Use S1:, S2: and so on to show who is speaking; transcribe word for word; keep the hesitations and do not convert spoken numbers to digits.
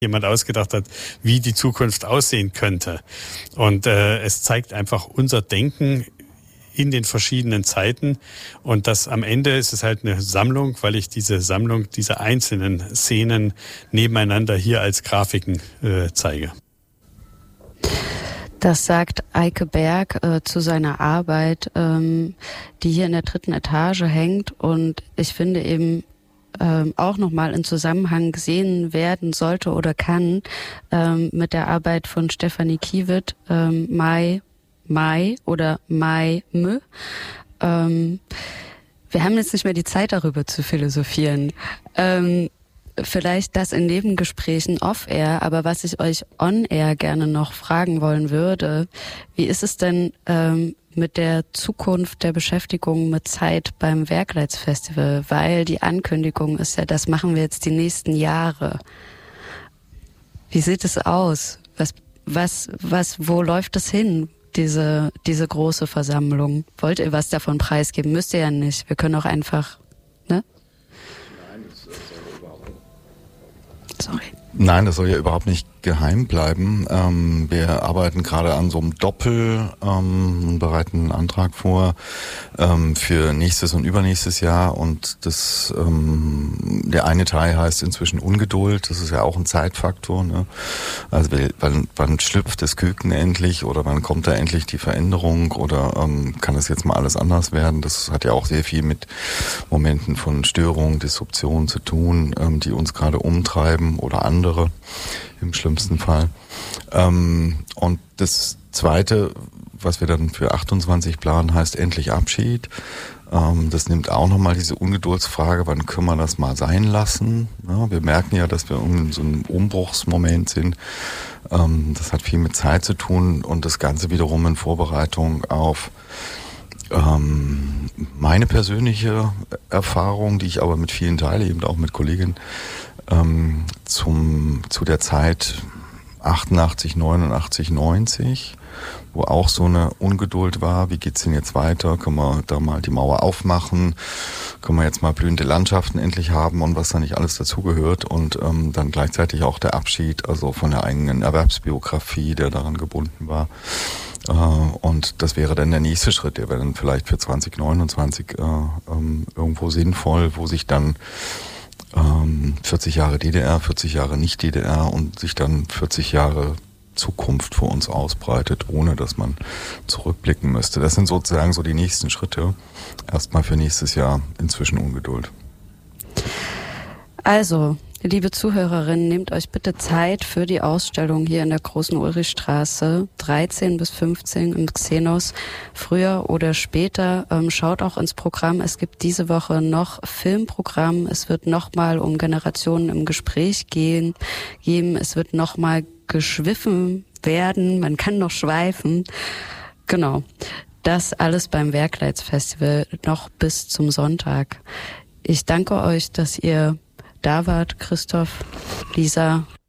S1: jemand ausgedacht hat, wie die Zukunft aussehen könnte. Und äh, es zeigt einfach unser Denken in den verschiedenen Zeiten. Und das am Ende ist es halt eine Sammlung, weil ich diese Sammlung, diese einzelnen Szenen nebeneinander hier als Grafiken äh, zeige.
S2: Das sagt Eike Berg äh, zu seiner Arbeit, ähm, die hier in der dritten Etage hängt. Und ich finde eben, Ähm, auch nochmal in Zusammenhang gesehen werden sollte oder kann ähm, mit der Arbeit von Stefanie Kiewit, ähm, Mai, Mai oder Mai Mö. Ähm, wir haben jetzt nicht mehr die Zeit, darüber zu philosophieren. Ähm, vielleicht das in Nebengesprächen off-air, aber was ich euch on-air gerne noch fragen wollen würde, wie ist es denn ähm, mit der Zukunft der Beschäftigung mit Zeit beim Werkleitfestival, weil die Ankündigung ist ja, das machen wir jetzt die nächsten Jahre. Wie sieht es aus? Was, was, was, wo läuft es hin, diese, diese große Versammlung? Wollt ihr was davon preisgeben? Müsst ihr ja nicht. Wir können auch einfach, ne?
S3: Nein, das soll überhaupt nicht.
S2: Sorry.
S3: Nein, das soll ja überhaupt nicht geheim bleiben. Ähm, wir arbeiten gerade an so einem Doppel, ähm, bereiten einen Antrag vor ähm, für nächstes und übernächstes Jahr. Und das ähm, der eine Teil heißt inzwischen Ungeduld. Das ist ja auch ein Zeitfaktor. Ne? Also wann, wann schlüpft das Küken endlich oder wann kommt da endlich die Veränderung oder ähm, kann das jetzt mal alles anders werden? Das hat ja auch sehr viel mit Momenten von Störung, Disruption zu tun, ähm, die uns gerade umtreiben oder andere im schlimmsten Fall. Ähm, und das Zweite, was wir dann für achtundzwanzig planen, heißt endlich Abschied. Ähm, das nimmt auch nochmal diese Ungeduldsfrage, wann können wir das mal sein lassen? Ja, wir merken ja, dass wir in so einem Umbruchsmoment sind. Ähm, das hat viel mit Zeit zu tun und das Ganze wiederum in Vorbereitung auf ähm, meine persönliche Erfahrung, die ich aber mit vielen teile, eben auch mit Kolleginnen, ähm, zum, zu der Zeit achtundachtzig, neunundachtzig, neunzig, wo auch so eine Ungeduld war. Wie geht's denn jetzt weiter? Können wir da mal die Mauer aufmachen? Können wir jetzt mal blühende Landschaften endlich haben und was da nicht alles dazugehört? Und ähm, dann gleichzeitig auch der Abschied, also von der eigenen Erwerbsbiografie, der daran gebunden war. Äh, und das wäre dann der nächste Schritt, der wäre dann vielleicht für zwanzig neunundzwanzig äh, ähm, irgendwo sinnvoll, wo sich dann vierzig Jahre D D R, vierzig Jahre nicht D D R und sich dann vierzig Jahre Zukunft für uns ausbreitet, ohne dass man zurückblicken müsste. Das sind sozusagen so die nächsten Schritte. Erstmal für nächstes Jahr inzwischen Ungeduld.
S2: Also, liebe Zuhörerinnen, nehmt euch bitte Zeit für die Ausstellung hier in der Großen Ulrichstraße, dreizehn bis fünfzehn im Xenos, früher oder später. Ähm, schaut auch ins Programm. Es gibt diese Woche noch Filmprogramm. Es wird nochmal um Generationen im Gespräch gehen, geben. Es wird nochmal geschwiffen werden. Man kann noch schweifen. Genau. Das alles beim Werkleitfestival noch bis zum Sonntag. Ich danke euch, dass ihr da wart, Christoph, Lisa,